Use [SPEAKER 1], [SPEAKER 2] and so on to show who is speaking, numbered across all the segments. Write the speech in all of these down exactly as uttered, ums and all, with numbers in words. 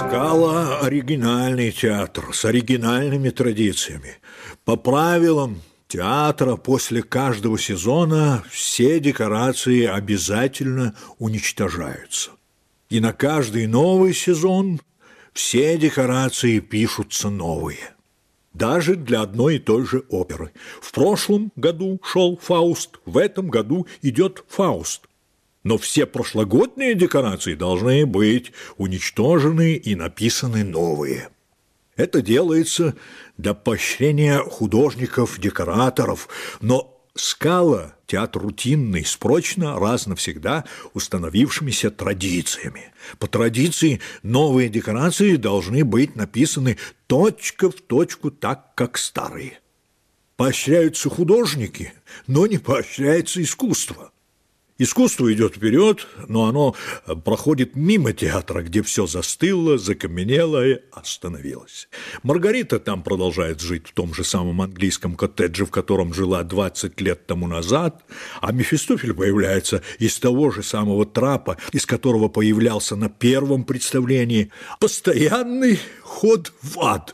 [SPEAKER 1] Скала – оригинальный театр с оригинальными традициями. По правилам театра после каждого сезона все декорации обязательно уничтожаются. И на каждый новый сезон все декорации пишутся новые. Даже для одной и той же оперы. В прошлом году шел Фауст, в этом году идет Фауст. Но все прошлогодние декорации должны быть уничтожены и написаны новые. Это делается для поощрения художников-декораторов, но «Скала» – театр рутинный, с прочно, раз навсегда установившимися традициями. По традиции новые декорации должны быть написаны точка в точку так, как старые. Поощряются художники, но не поощряется искусство. Искусство идет вперед, но оно проходит мимо театра, где все застыло, закаменело и остановилось. Маргарита там продолжает жить в том же самом английском коттедже, в котором жила двадцать лет тому назад, а Мефистофель появляется из того же самого трапа, из которого появлялся на первом представлении. Постоянный ход в ад.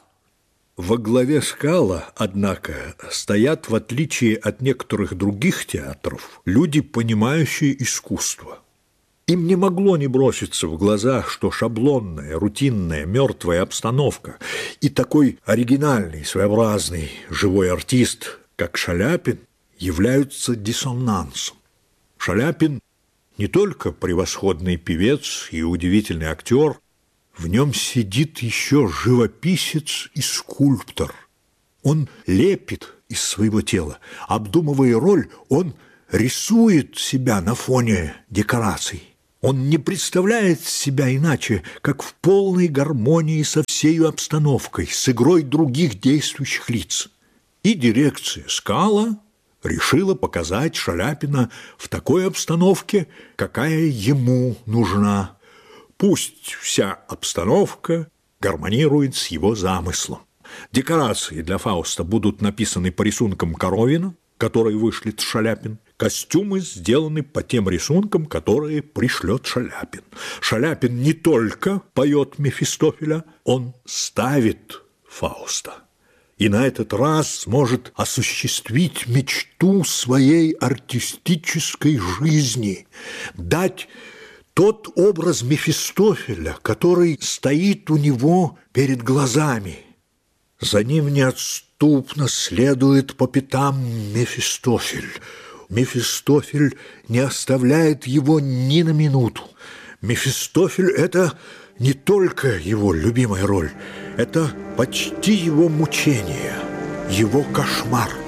[SPEAKER 1] Во главе «Скала», однако, стоят, в отличие от некоторых других театров, люди, понимающие искусство. Им не могло не броситься в глаза, что шаблонная, рутинная, мертвая обстановка и такой оригинальный, своеобразный живой артист, как Шаляпин, являются диссонансом. Шаляпин не только превосходный певец и удивительный актер, в нем сидит еще живописец и скульптор. Он лепит из своего тела. Обдумывая роль, он рисует себя на фоне декораций. Он не представляет себя иначе, как в полной гармонии со всей обстановкой, с игрой других действующих лиц. И дирекция «Скала» решила показать Шаляпина в такой обстановке, какая ему нужна. Пусть вся обстановка гармонирует с его замыслом. Декорации для Фауста будут написаны по рисункам Коровина, которые вышлет Шаляпин. Костюмы сделаны по тем рисункам, которые пришлет Шаляпин. Шаляпин не только поет Мефистофеля, он ставит Фауста. И на этот раз сможет осуществить мечту своей артистической жизни, дать тот образ Мефистофеля, который стоит у него перед глазами. За ним неотступно следует по пятам Мефистофель. Мефистофель не оставляет его ни на минуту. Мефистофель – это не только его любимая роль, это почти его мучение, его кошмар.